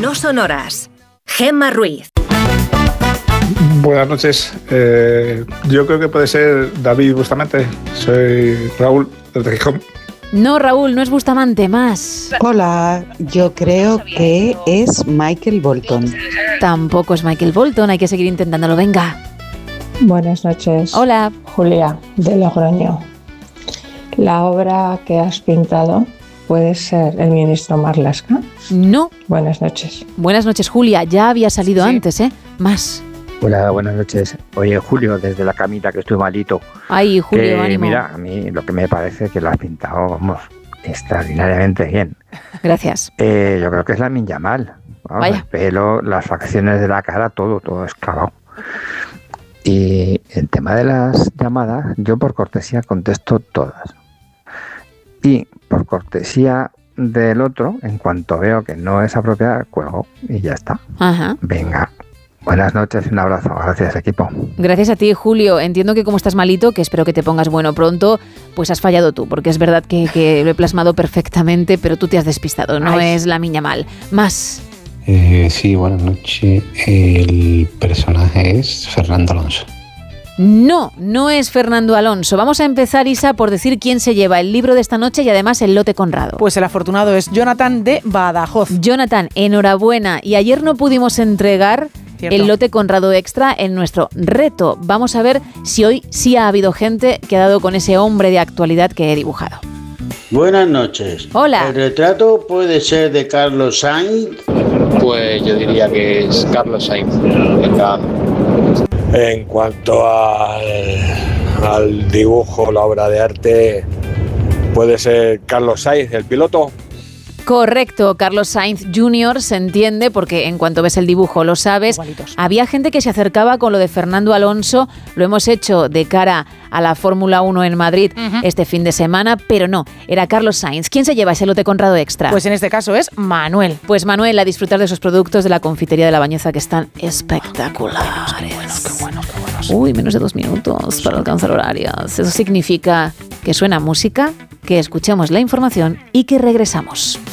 No Sonoras. Gemma Ruiz. Buenas noches. Yo creo que puede ser David Bustamante. Soy Raúl, desde Gijón. No, Raúl, no es Bustamante, más. Hola, yo creo que es Michael Bolton. Tampoco es Michael Bolton, hay que seguir intentándolo, venga. Buenas noches. Hola. Julia, de Logroño. La obra que has pintado puede ser El ministro Marlaska. No. Buenas noches. Buenas noches, Julia, ya había salido antes, ¿eh? Más. Hola, buenas noches. Oye, Julio, desde la camita, que estoy malito. Ay, Julio, ánimo. Mira, a mí lo que me parece que lo has pintado, vamos, extraordinariamente bien. Gracias. Yo creo que es Lamine Yamal. Vaya. El pelo, las facciones de la cara, todo es clavado. Y el tema de las llamadas, yo por cortesía contesto todas. Y por cortesía del otro, en cuanto veo que no es apropiada, cuelgo y ya está. Ajá. Venga. Buenas noches y un abrazo. Gracias, equipo. Gracias a ti, Julio. Entiendo que como estás malito, que espero que te pongas bueno pronto, pues has fallado tú, porque es verdad que lo he plasmado perfectamente, pero tú te has despistado. No es Lamine Yamal. Más. Sí, buenas noches. El personaje es Fernando Alonso. No, no es Fernando Alonso. Vamos a empezar, Isa, por decir quién se lleva el libro de esta noche y además el lote Conrado. Pues el afortunado es Jonathan de Badajoz. Jonathan, enhorabuena. Y ayer no pudimos entregar el lote Conrado Extra en nuestro reto. Vamos a ver si hoy sí ha habido gente que ha dado con ese hombre de actualidad que he dibujado. Buenas noches. Hola. ¿El retrato puede ser de Carlos Sainz? Pues yo diría que es Carlos Sainz. Venga. En cuanto al dibujo, la obra de arte, puede ser Carlos Sainz, el piloto. Correcto, Carlos Sainz Jr. se entiende porque en cuanto ves el dibujo lo sabes. Igualitos. Había gente que se acercaba con lo de Fernando Alonso, lo hemos hecho de cara a la Fórmula 1 en Madrid este fin de semana, pero no, era Carlos Sainz. ¿Quién se lleva ese lote Conrado Extra? Pues en este caso es Manuel. Pues Manuel, a disfrutar de esos productos de la confitería de La Bañeza que están espectaculares. Qué bueno. Uy, menos de 2 minutos para alcanzar horarios. Eso significa que suena música, que escuchemos la información y que regresamos.